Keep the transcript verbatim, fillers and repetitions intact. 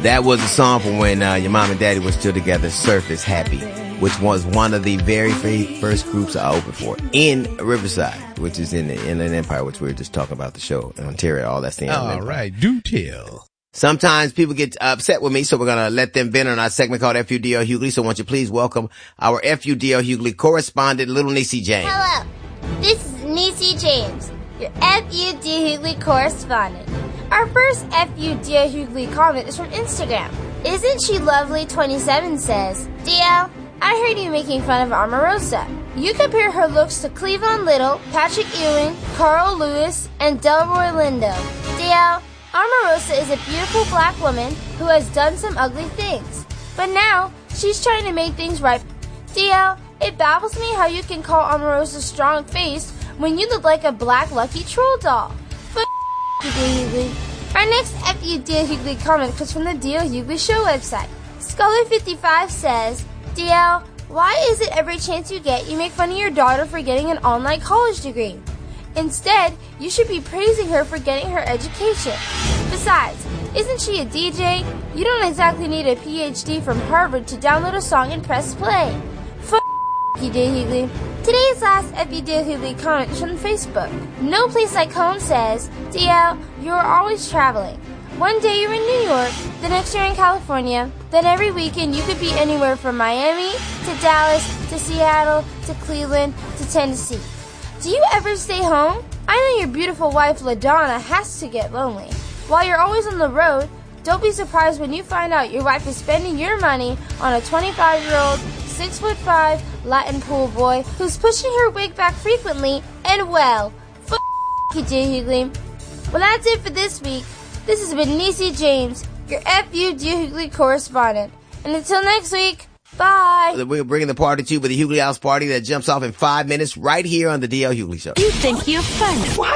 That was a song from when uh, your mom and daddy were still together, Surface Happy, which was one of the very, very first groups I opened for in Riverside, which is in the Inland Empire, which we were just talking about the show in Ontario. All that's the Inland Empire. All right, do tell. Sometimes people get upset with me, so we're going to let them vent on our segment called F U D L Hughley. So won't you please welcome our F U D L Hughley correspondent, Little Niecy James. Hello, this is Niecy James, your F U D Hughley correspondent. Our first F U D L Hughley comment is from Instagram. Isn't she lovely twenty-seven says, D L, I heard you making fun of Omarosa. You compare her looks to Cleavon Little, Patrick Ewing, Carl Lewis, and Delroy Lindo. D L, Omarosa is a beautiful black woman who has done some ugly things. But now, she's trying to make things right. D L, it baffles me how you can call Omarosa strong face when you look like a black Lucky Troll doll. F*** you, D L Hughley. Our next F U D L Hughley comment comes from the D L Hughley Show website. Scholar fifty-five says, D L, why is it every chance you get you make fun of your daughter for getting an online college degree? Instead, you should be praising her for getting her education. Besides, isn't she a D J? You don't exactly need a P H D from Harvard to download a song and press play. F*** you, D L Hughley. Today's last F U D L Hughley comment is from Facebook. No Place Like Home says, D L, you're always traveling. One day you're in New York, the next you're in California, then every weekend you could be anywhere from Miami to Dallas to Seattle to Cleveland to Tennessee. Do you ever stay home? I know your beautiful wife LaDonna has to get lonely. While you're always on the road, don't be surprised when you find out your wife is spending your money on a twenty-five-year-old, six foot five Latin pool boy who's pushing her wig back frequently and, well, f*** you, D L Hughley. Well, that's it for this week. This has been Niecy James, your F U D L Hughley correspondent. And until next week, bye. We're bringing the party to you with the Hughley House Party that jumps off in five minutes right here on the D L Hughley Show. You think you're funny.